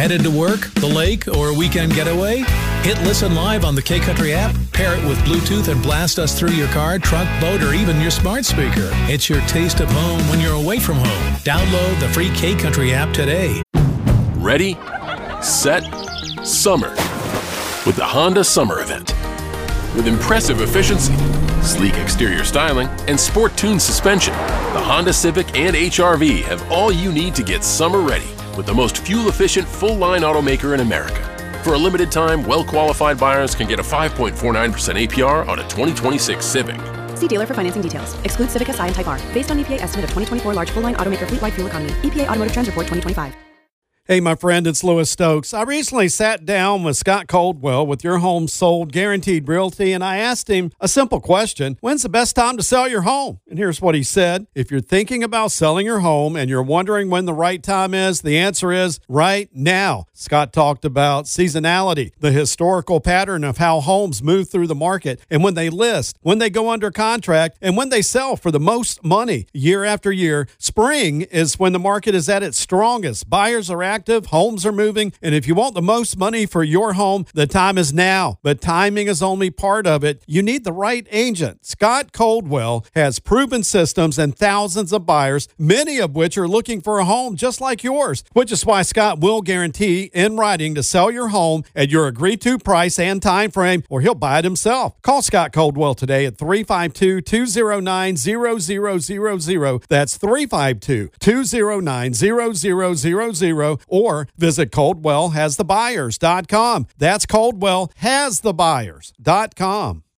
Headed to work, the lake, or a weekend getaway? Hit Listen Live on the K-Country app, pair it with Bluetooth, and blast us through your car, truck, boat, or even your smart speaker. It's your taste of home when you're away from home. Download the free K-Country app today. Ready, set, summer with the Honda Summer Event. With impressive efficiency, sleek exterior styling, and sport-tuned suspension, the Honda Civic and HR-V have all you need to get summer ready with the most fuel-efficient full-line automaker in America. For a limited time, well-qualified buyers can get a 5.49% APR on a 2026 Civic. See dealer for financing details. Excludes Civic Si and Type R. Based on EPA estimate of 2024 large full-line automaker fleet-wide fuel economy. EPA Automotive Trends Report 2025. Hey, my friend, it's Louis Stokes. I recently sat down with Scott Coldwell with Your Home Sold Guaranteed Realty, and I asked him a simple question. When's the best time to sell your home? And here's what he said. If you're thinking about selling your home and you're wondering when the right time is, the answer is right now. Scott talked about seasonality, the historical pattern of how homes move through the market, and when they list, when they go under contract, and when they sell for the most money year after year. Spring is when the market is at its strongest. Buyers are active, homes are moving, and if you want the most money for your home, the time is now. But timing is only part of it. You need the right agent. Scott Coldwell has proven systems and thousands of buyers, many of which are looking for a home just like yours, which is why Scott will guarantee in writing to sell your home at your agreed-to price and time frame, or he'll buy it himself. Call Scott Coldwell today at 352-209-0000. That's 352-209-0000. Or visit ColdwellHasTheBuyers.com. That's ColdwellHasTheBuyers.com.